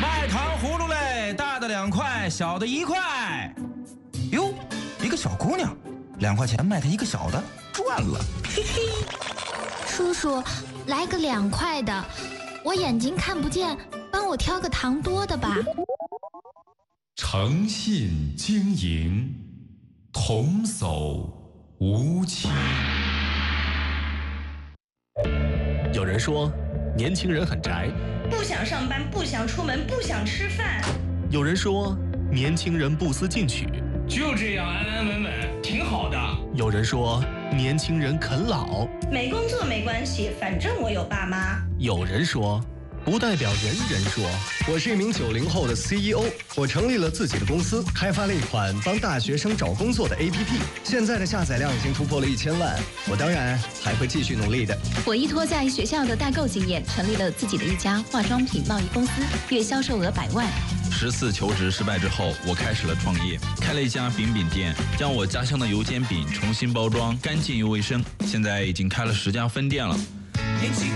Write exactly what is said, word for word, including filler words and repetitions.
卖糖葫芦嘞，大的两块，小的一块。哟，一个小姑娘，两块钱卖她一个小的，赚了。嘿嘿。 叔叔，来个两块的，我眼睛看不见，帮我挑个糖多的吧。 诚信经营，童叟无欺。 有人说，年轻人很宅， 不想上班，不想出门，不想吃饭。 有人说，年轻人不思进取， 就这样安安稳稳，挺好的。 有人说，年轻人啃老， 没工作没关系，反正我有爸妈。 有人说，不代表人人说。 我是一名九零后的 C E O， 我成立了自己的公司，开发了一款帮大学生找工作的 A P P， 现在的下载量已经突破了一千万。我当然还会继续努力的。 我依托在学校的代购经验，成立了自己的一家化妆品贸易公司，月销售额百万。 十次求职失败之后，我开始了创业，开了一家饼饼店，将我家乡的油煎饼重新包装，干净又卫生。现在已经开了十家分店了。